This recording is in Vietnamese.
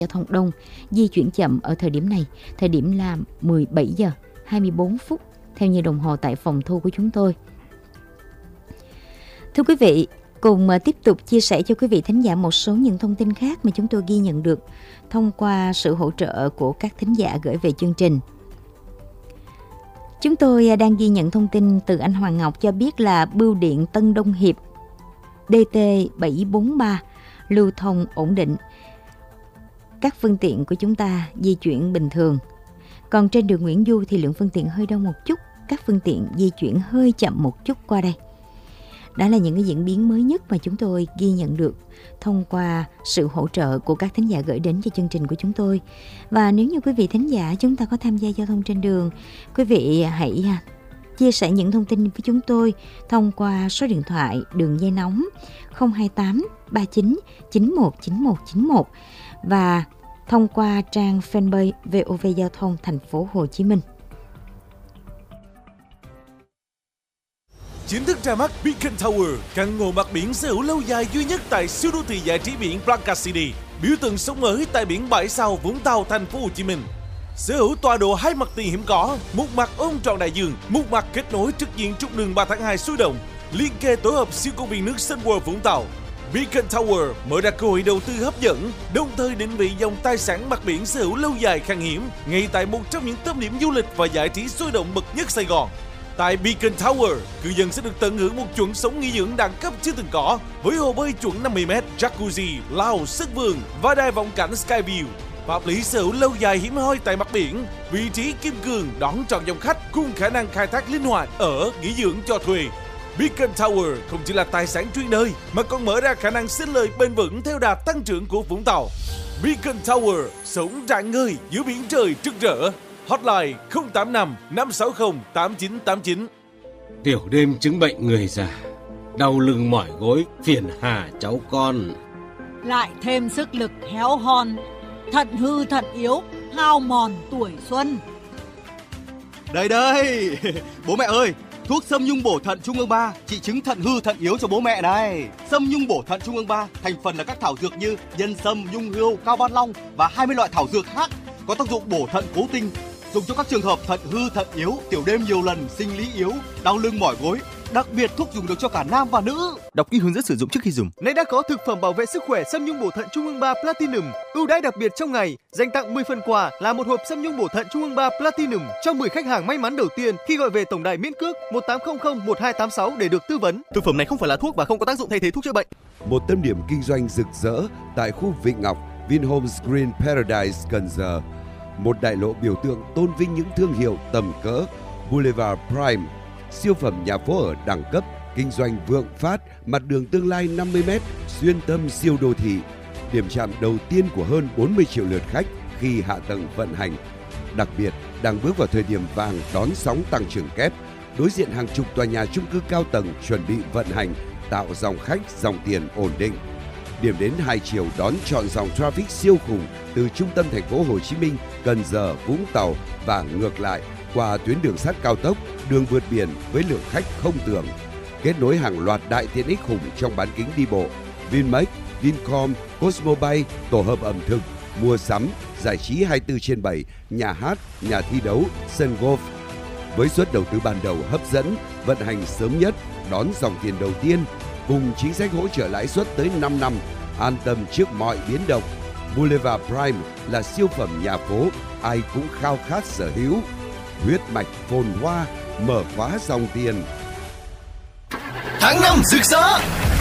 giao thông đông, di chuyển chậm ở thời điểm này. Thời điểm là 17 giờ 24 phút theo như đồng hồ tại phòng thu của chúng tôi. Thưa quý vị, cùng tiếp tục chia sẻ cho quý vị thính giả một số những thông tin khác mà chúng tôi ghi nhận được thông qua sự hỗ trợ của các thính giả gửi về chương trình. Chúng tôi đang ghi nhận thông tin từ anh Hoàng Ngọc cho biết là bưu điện Tân Đông Hiệp DT743 lưu thông ổn định. Các phương tiện của chúng ta di chuyển bình thường. Còn trên đường Nguyễn Du thì lượng phương tiện hơi đông một chút, các phương tiện di chuyển hơi chậm một chút qua đây. Đó là những cái diễn biến mới nhất mà chúng tôi ghi nhận được thông qua sự hỗ trợ của các thính giả gửi đến cho chương trình của chúng tôi. Và nếu như quý vị thính giả chúng ta có tham gia giao thông trên đường, quý vị hãy chia sẻ những thông tin với chúng tôi thông qua số điện thoại đường dây nóng 028 39 91 91 91 và thông qua trang fanpage VOV Giao thông thành phố Hồ Chí Minh. Chính thức ra mắt Beacon Tower, căn hộ mặt biển sở hữu lâu dài duy nhất tại siêu đô thị giải trí biển Blanca City, biểu tượng sống mới tại biển Bãi Sau, Vũng Tàu, thành phố Hồ Chí Minh. Sở hữu tọa độ 2 mặt tiền hiểm cỏ, một mặt ôm trọn đại dương, một mặt kết nối trực diện trục đường 3 tháng 2 sôi động, liên kề tổ hợp siêu công viên nước Sun World Vũng Tàu. Beacon Tower mở ra cơ hội đầu tư hấp dẫn, đồng thời định vị dòng tài sản mặt biển sở hữu lâu dài khan hiếm, ngay tại một trong những tâm điểm du lịch và giải trí sôi động bậc nhất Sài Gòn. Tại Beacon Tower, cư dân sẽ được tận hưởng một chuẩn sống nghỉ dưỡng đẳng cấp chưa từng có, với hồ bơi chuẩn 50m, jacuzzi, lao, sân vườn và đài vọng cảnh Skyview. Pháp lý sở hữu lâu dài hiếm hoi tại mặt biển, vị trí kim cương đón trọn dòng khách cùng khả năng khai thác linh hoạt ở nghỉ dưỡng cho thuê. Beacon Tower không chỉ là tài sản chuyên đời mà còn mở ra khả năng sinh lời bền vững theo đà tăng trưởng của Vũng Tàu. Beacon Tower sống rạng ngời giữa biển trời rực rỡ. Hotline 085 560 8989. Tiểu đêm chứng bệnh người già, đau lưng mỏi gối, phiền hà cháu con. Lại thêm sức lực héo hon, thận hư thận yếu, hao mòn tuổi xuân. Đây, bố mẹ ơi, thuốc Sâm Nhung bổ thận Trung ương 3 trị chứng thận hư thận yếu cho bố mẹ này. Sâm Nhung bổ thận Trung ương 3 thành phần là các thảo dược như nhân sâm, nhung hươu, cao ban long và 20 loại thảo dược khác có tác dụng bổ thận cố tinh, dùng cho các trường hợp thận hư thận yếu, tiểu đêm nhiều lần, sinh lý yếu, đau lưng mỏi gối. Đặc biệt thuốc dùng được cho cả nam và nữ. Đọc kỹ hướng dẫn sử dụng trước khi dùng. Nay đã có thực phẩm bảo vệ sức khỏe Sâm Nhung bổ thận Trung ương 3 Platinum, ưu đãi đặc biệt trong ngày, dành tặng 10 phần quà là một hộp Sâm Nhung bổ thận Trung ương 3 Platinum cho 10 khách hàng may mắn đầu tiên khi gọi về tổng đài miễn cước 1800 1286 để được tư vấn. Thực phẩm này không phải là thuốc và không có tác dụng thay thế thuốc chữa bệnh. Một tâm điểm kinh doanh rực rỡ tại khu Vịnh Ngọc, Vinhomes Green Paradise, Cần Giờ. Một đại lộ biểu tượng tôn vinh những thương hiệu tầm cỡ. Boulevard Prime, siêu phẩm nhà phố ở đẳng cấp, kinh doanh vượng phát, mặt đường tương lai 50m, xuyên tâm siêu đô thị. Điểm chạm đầu tiên của hơn 40 triệu lượt khách khi hạ tầng vận hành. Đặc biệt, đang bước vào thời điểm vàng đón sóng tăng trưởng kép, đối diện hàng chục tòa nhà chung cư cao tầng chuẩn bị vận hành, tạo dòng khách, dòng tiền ổn định. Điểm đến hai chiều đón trọn dòng traffic siêu khủng từ trung tâm thành phố Hồ Chí Minh, Cần Giờ, Vũng Tàu và ngược lại qua tuyến đường sắt cao tốc, đường vượt biển với lượng khách không tưởng. Kết nối hàng loạt đại tiện ích khủng trong bán kính đi bộ, Vinmec, Vincom, Cosmobay, tổ hợp ẩm thực, mua sắm, giải trí 24/7, nhà hát, nhà thi đấu, sân golf. Với suất đầu tư ban đầu hấp dẫn, vận hành sớm nhất, đón dòng tiền đầu tiên, cùng chính sách hỗ trợ lãi suất tới 5 năm, an tâm trước mọi biến động. Boulevard Prime là siêu phẩm nhà phố, ai cũng khao khát sở hữu. Huyết mạch phồn hoa, mở khóa dòng tiền. Tháng 5 rực rỡ.